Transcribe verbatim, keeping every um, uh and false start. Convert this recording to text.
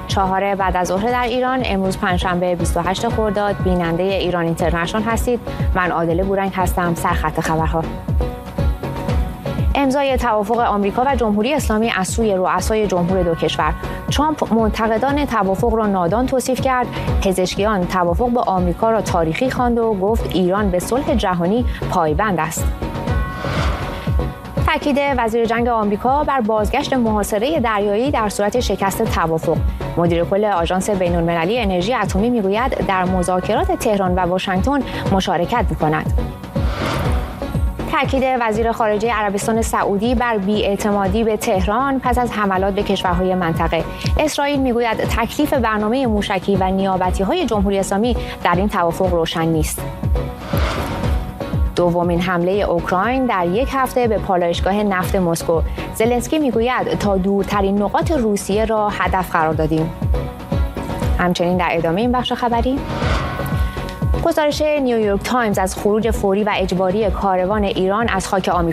چهار بعد از ظهر در ایران. امروز پنجشنبه بیست و هشتم خرداد. بیننده ایران اینترنشنال هستید. من عادله بورنگ هستم. سرخط خبرها: امضای توافق آمریکا و جمهوری اسلامی از سوی رؤسای جمهور دو کشور. ترامپ منتقدان توافق را نادان توصیف کرد. پزشکیان توافق با آمریکا را تاریخی خواند و گفت ایران به صلح جهانی پایبند است. تاکید وزیر جنگ آمریکا بر بازگشت محاصره دریایی در صورت شکست توافق. مدیر کل آژانس بین‌المللی انرژی اتمی میگوید در مذاکرات تهران و واشنگتن مشارکت می‌کند. تاکید وزیر خارجه عربستان سعودی بر بی‌اعتمادی به تهران پس از حملات به کشورهای منطقه. اسرائیل میگوید تکلیف برنامه موشکی و نیابتی‌های جمهوری اسلامی در این توافق روشن نیست. دومین حمله اوکراین در یک هفته به پالایشگاه نفت مسکو. زلنسکی میگوید تا دورترین نقاط روسیه را هدف قرار دادیم. همچنین در ادامه این بخش خبری، گزارش نیویورک تایمز از خروج فوری و اجباری کاروان ایران از خاک آمریکا